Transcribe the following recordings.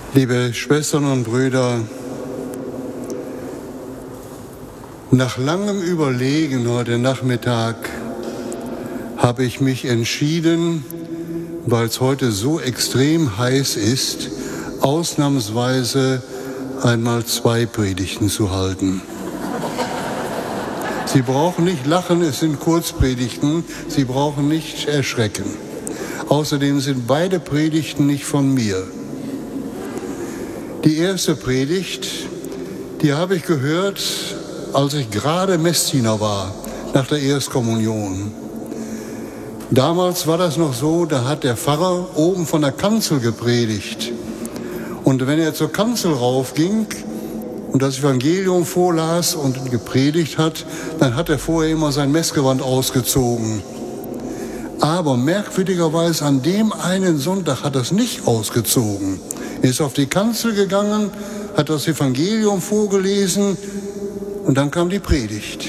Liebe Schwestern und Brüder, nach langem Überlegen heute Nachmittag habe ich mich entschieden, weil es heute so extrem heiß ist, ausnahmsweise einmal 2 Predigten zu halten. Sie brauchen nicht lachen, es sind Kurzpredigten, Sie brauchen nicht erschrecken. Außerdem sind beide Predigten nicht von mir. Die erste Predigt, die habe ich gehört, als ich gerade Messdiener war, nach der Erstkommunion. Damals war das noch so, da hat der Pfarrer oben von der Kanzel gepredigt. Und wenn er zur Kanzel raufging und das Evangelium vorlas und gepredigt hat, dann hat er vorher immer sein Messgewand ausgezogen. Aber merkwürdigerweise an dem einen Sonntag hat er es nicht ausgezogen. Er ist auf die Kanzel gegangen, hat das Evangelium vorgelesen und dann kam die Predigt.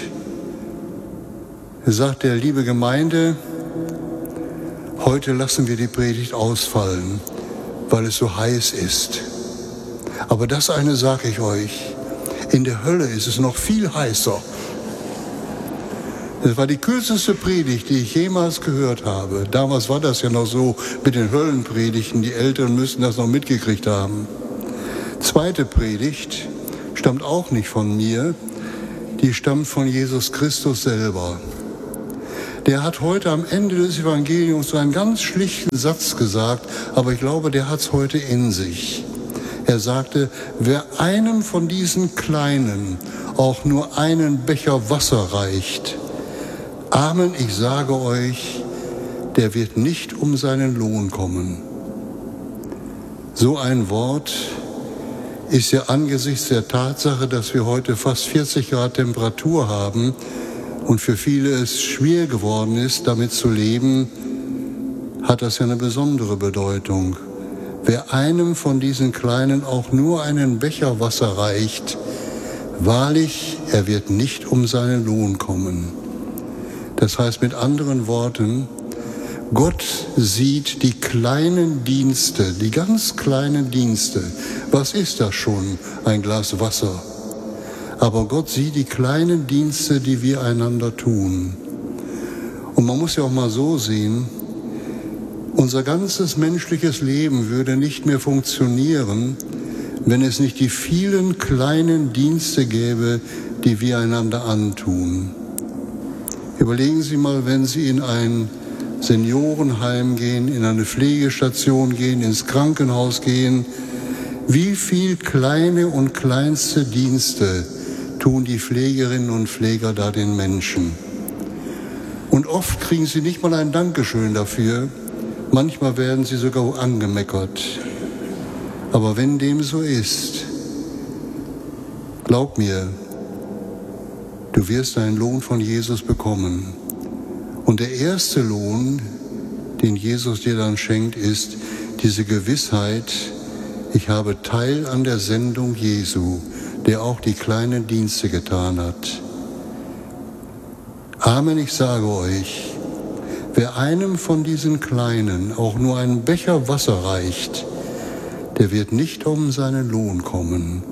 Er sagt der liebe Gemeinde, heute lassen wir die Predigt ausfallen, weil es so heiß ist. Aber das eine sage ich euch, in der Hölle ist es noch viel heißer. Das war die kürzeste Predigt, die ich jemals gehört habe. Damals war das ja noch so mit den Höllenpredigten. Die Älteren müssten das noch mitgekriegt haben. Zweite Predigt stammt auch nicht von mir. Die stammt von Jesus Christus selber. Der hat heute am Ende des Evangeliums so einen ganz schlichten Satz gesagt, aber ich glaube, der hat es heute in sich. Er sagte, wer einem von diesen Kleinen auch nur einen Becher Wasser reicht, Amen, ich sage euch, der wird nicht um seinen Lohn kommen. So ein Wort ist ja angesichts der Tatsache, dass wir heute fast 40 Grad Temperatur haben und für viele es schwer geworden ist, damit zu leben, hat das ja eine besondere Bedeutung. Wer einem von diesen Kleinen auch nur einen Becher Wasser reicht, wahrlich, er wird nicht um seinen Lohn kommen. Das heißt mit anderen Worten, Gott sieht die kleinen Dienste, die ganz kleinen Dienste. Was ist das schon, ein Glas Wasser? Aber Gott sieht die kleinen Dienste, die wir einander tun. Und man muss ja auch mal so sehen, unser ganzes menschliches Leben würde nicht mehr funktionieren, wenn es nicht die vielen kleinen Dienste gäbe, die wir einander antun. Überlegen Sie mal, wenn Sie in ein Seniorenheim gehen, in eine Pflegestation gehen, ins Krankenhaus gehen, wie viel kleine und kleinste Dienste tun die Pflegerinnen und Pfleger da den Menschen. Und oft kriegen sie nicht mal ein Dankeschön dafür, manchmal werden sie sogar angemeckert. Aber wenn dem so ist, glaub mir, du wirst einen Lohn von Jesus bekommen. Und der erste Lohn, den Jesus dir dann schenkt, ist diese Gewissheit, ich habe Teil an der Sendung Jesu, der auch die kleinen Dienste getan hat. Amen, ich sage euch, wer einem von diesen Kleinen auch nur einen Becher Wasser reicht, der wird nicht um seinen Lohn kommen.